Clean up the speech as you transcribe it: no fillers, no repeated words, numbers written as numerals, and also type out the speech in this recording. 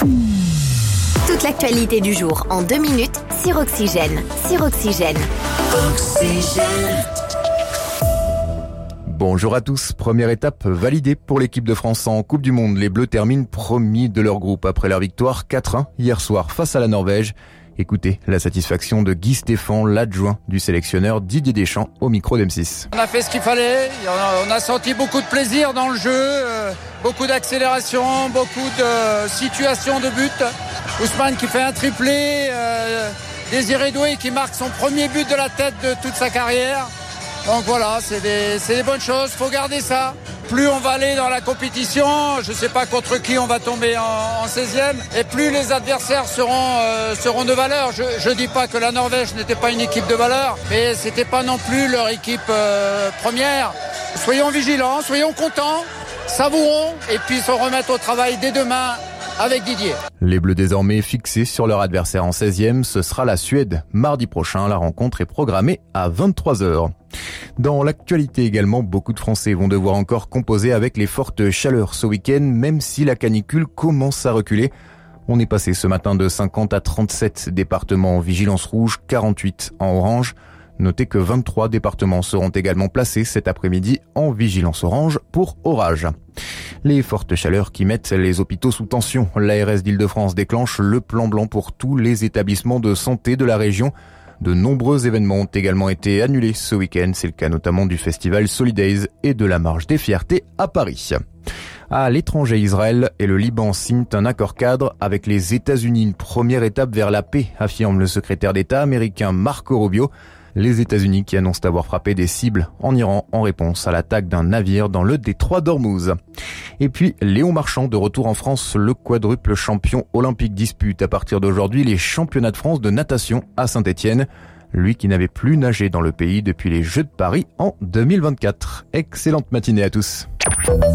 Toute l'actualité du jour en 2 minutes sur Oxygène. Oxygène. Bonjour à tous. Première étape validée pour l'équipe de France en Coupe du Monde. Les Bleus terminent premiers de leur groupe après leur victoire 4-1 hier soir face à la Norvège. Écoutez la satisfaction de Guy Stéphane, l'adjoint du sélectionneur Didier Deschamps au micro d'M6. On a fait ce qu'il fallait, on a senti beaucoup de plaisir dans le jeu, beaucoup d'accélération, beaucoup de situations de but. Ousmane qui fait un triplé, Désiré Doué qui marque son premier but de la tête de toute sa carrière. Donc voilà, c'est des bonnes choses, faut garder ça. Plus on va aller dans la compétition, je ne sais pas contre qui on va tomber en 16e, et plus les adversaires seront de valeur. Je dis pas que la Norvège n'était pas une équipe de valeur, mais c'était pas non plus leur équipe première. Soyons vigilants, soyons contents, savourons, et puis se remettre au travail dès demain avec Didier. Les Bleus désormais fixés sur leur adversaire en 16e, ce sera la Suède. Mardi prochain, la rencontre est programmée à 23h. Dans l'actualité également, beaucoup de Français vont devoir encore composer avec les fortes chaleurs ce week-end, même si la canicule commence à reculer. On est passé ce matin de 50 à 37 départements en vigilance rouge, 48 en orange. Notez que 23 départements seront également placés cet après-midi en vigilance orange pour orage. Les fortes chaleurs qui mettent les hôpitaux sous tension. L'ARS d'Île-de-France déclenche le plan blanc pour tous les établissements de santé de la région. De nombreux événements ont également été annulés ce week-end. C'est le cas notamment du festival Solidays et de la Marche des Fiertés à Paris. À l'étranger, Israël et le Liban signent un accord cadre avec les États-Unis. Une première étape vers la paix, affirme le secrétaire d'État américain Marco Rubio. Les États-Unis qui annoncent avoir frappé des cibles en Iran en réponse à l'attaque d'un navire dans le détroit d'Ormuz. Et puis, Léon Marchand de retour en France, le quadruple champion olympique dispute à partir d'aujourd'hui les championnats de France de natation à Saint-Étienne. Lui qui n'avait plus nagé dans le pays depuis les Jeux de Paris en 2024. Excellente matinée à tous.